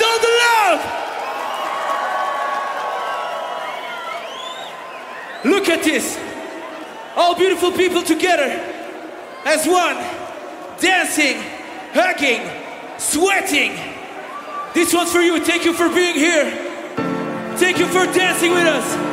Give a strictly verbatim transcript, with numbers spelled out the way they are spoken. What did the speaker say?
Where's all the love? Look at this. All beautiful people together as one, dancing, hugging, sweating. This one's for you. Thank you for being here. Thank you for dancing with us.